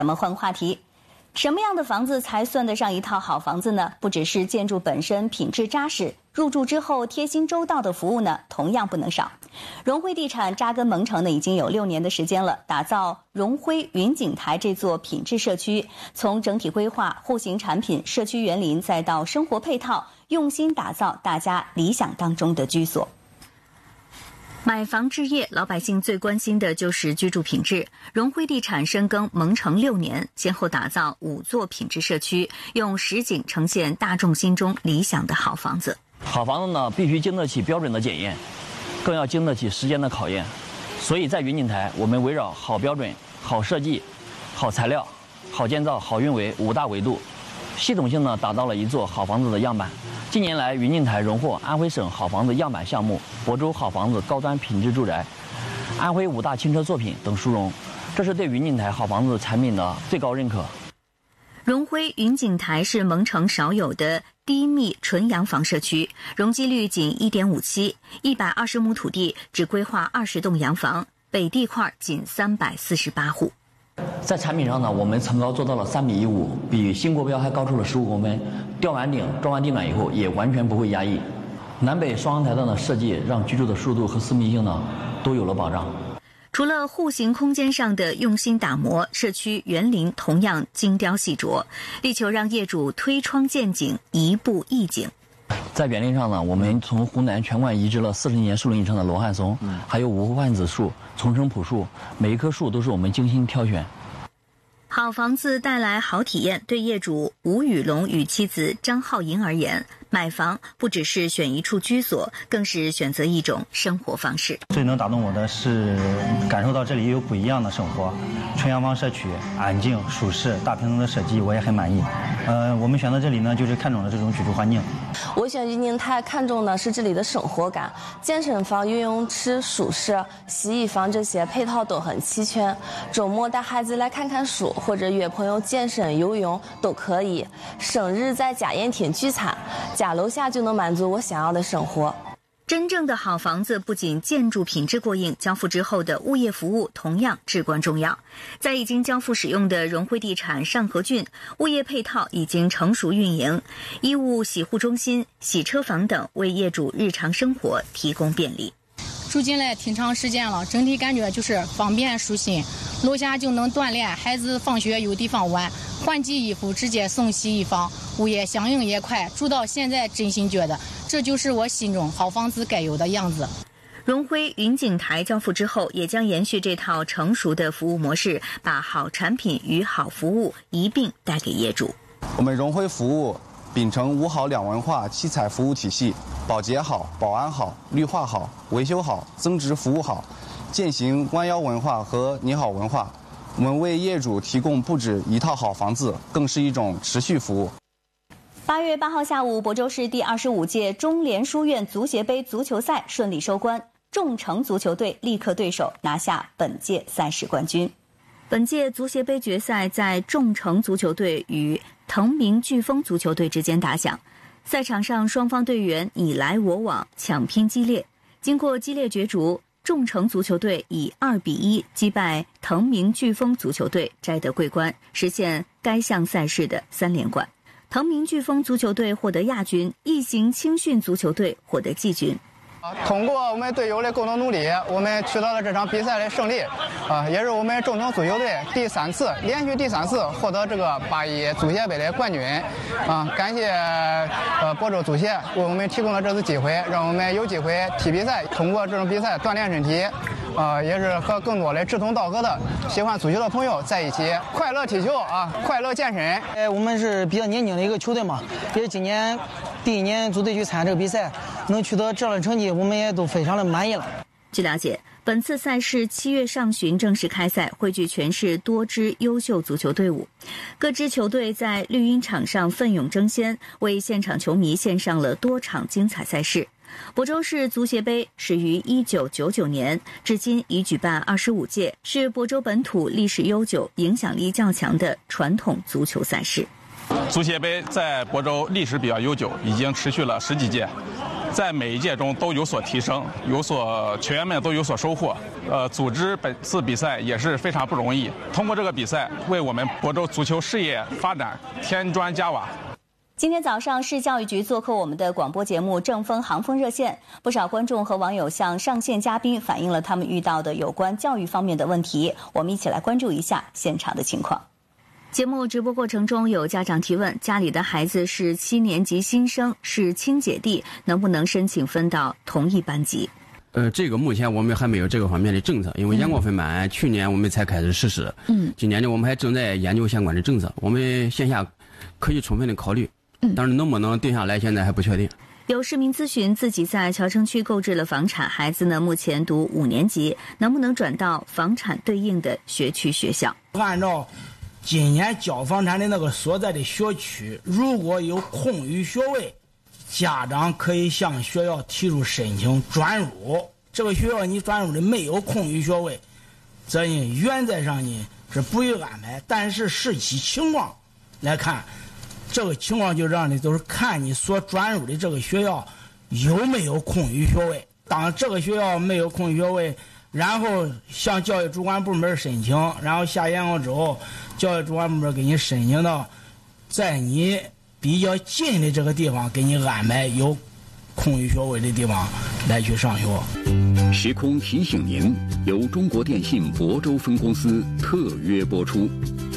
咱们换话题，什么样的房子才算得上一套好房子呢？不只是建筑本身品质扎实，入住之后贴心周到的服务呢，同样不能少。荣辉地产扎根蒙城呢，已经有6年的时间了，打造荣辉云景台这座品质社区，从整体规划、户型产品、社区园林，再到生活配套，用心打造大家理想当中的居所。买房置业，老百姓最关心的就是居住品质。荣辉地产深耕蒙城6年，先后打造5座品质社区，用实景呈现大众心中理想的好房子。 好房子呢，必须经得起标准的检验，更要经得起时间的考验。所以在云景台，我们围绕好标准、好设计、好材料、好建造、好运维5大维度，系统性呢打造了一座好房子的样板。近年来，云景台荣获安徽省好房子样板项目、亳州好房子高端品质住宅、安徽5大轻车作品等殊荣，这是对云景台好房子产品的最高认可。 荣辉云景台是蒙城少有的低密纯洋房社区，容积率仅 1.57，120亩土地只规划20栋洋房，北地块仅348户。 在产品上呢，我们层高做到了3米15，比新国标还高出了15公分。吊完顶、装完地暖以后，也完全不会压抑。南北双阳台的设计，让居住的舒适度和私密性呢都有了保障。 除了户型空间上的用心打磨，社区园林同样精雕细琢，力求让业主推窗见景，移步意境。 在园林上呢，我们从湖南全馆移植了40年树龄以上的罗汉松，还有5户万子树、丛生朴树，每一棵树都是我们精心挑选。 好房子带来好体验，对业主吴宇龙与妻子张浩莹而言，买房不只是选一处居所，更是选择一种生活方式。 最能打动我的是感受到这里有不一样的生活。纯阳房社区安静舒适，大平层的设计我也很满意。我们选择这里呢，就是看中了这种居住环境。 我选云景台看中的是这里的生活感，健身房、游泳池、舒适、洗衣房这些配套都很齐全。周末带孩子来看看书，或者约朋友健身、游泳都可以。生日在家宴厅聚餐，家楼下就能满足我想要的生活。 真正的好房子不仅建筑品质过硬，交付之后的物业服务同样至关重要。在已经交付使用的荣辉地产上河郡，物业配套已经成熟运营，衣物洗护中心、洗车房等为业主日常生活提供便利。 住进来挺长时间了，整体感觉就是方便舒心，楼下就能锻炼，孩子放学有地方玩，换季衣服直接送洗衣房，物业响应也快，住到现在真心觉得这就是我心中好房子该有的样子。 荣辉云景台交付之后，也将延续这套成熟的服务模式，把好产品与好服务一并带给业主。 我们荣辉服务秉承5好2文化7彩服务体系，保洁好、保安好、绿化好、维修好、增值服务好，践行弯腰文化和你好文化。我们为业主提供不止一套好房子，更是一种持续服务。 8月8号下午，亳州市第25届中联书院足协杯足球赛顺利收官，众诚足球队力克对手，拿下本届赛事冠军。本届足协杯决赛在众诚足球队与腾明飓风足球队之间打响，赛场上双方队员你来我往，抢拼激烈。经过激烈角逐，众诚足球队以2-1击败腾明飓风足球队，摘得桂冠，实现该项赛事的3连冠。腾明飓风足球队获得亚军，义行青训足球队获得季军。 通过我们队友的共同努力，我们取得了这场比赛的胜利，也是我们众诚足球队连续第三次获得这个8·1足协杯的冠军，感谢亳州足协为我们提供了这次机会，让我们有机会踢比赛，通过这种比赛锻炼身体，也是和更多的志同道合的喜欢足球的朋友在一起，快乐踢球快乐健身。 我们是比较年轻的一个球队嘛，也是今年第1年组队去参加这个比赛，能取得这样的成绩，我们也都非常的满意了。 据了解，本次赛事7月上旬正式开赛，汇聚全市多支优秀足球队伍，各支球队在绿茵场上奋勇争先，为现场球迷献上了多场精彩赛事。亳州市足协杯始于1999年，至今已举办25届，是亳州本土历史悠久、影响力较强的传统足球赛事。 足协杯在亳州历史比较悠久，已经持续了10几届。 在每一届中都有所提升，球员们都有所收获。组织本次比赛也是非常不容易，通过这个比赛，为我们亳州足球事业发展添砖加瓦。 今天早上，市教育局做客我们的广播节目《正风航风热线》，不少观众和网友向上线嘉宾反映了他们遇到的有关教育方面的问题。我们一起来关注一下现场的情况。节目直播过程中，有家长提问：家里的孩子是7年级新生，是亲姐弟，能不能申请分到同一班级？ 这个目前我们还没有这个方面的政策，因为阳光分班去年我们才开始实施，今年呢我们还正在研究相关的政策，我们线下可以充分的考虑，但是能不能定下来现在还不确定。 有市民咨询自己在桥城区购置了房产，孩子呢目前读5年级，能不能转到房产对应的学区学校？ 按照今年交房产的那个所在的学区，如果有空余学位，家长可以向学校提出申请转入。这个学校你转入的没有空余学位，则原则上呢是不予安排。但是视其情况来看，这个情况就让你都是看你所转入的这个学校有没有空余学位。当这个学校没有空余学位，然后向教育主管部门申请，然后下研考之后，教育主管部门给你申请到在你比较近的这个地方给你安排有空余学位的地方来去上学。 时空提醒您，由中国电信亳州分公司特约播出。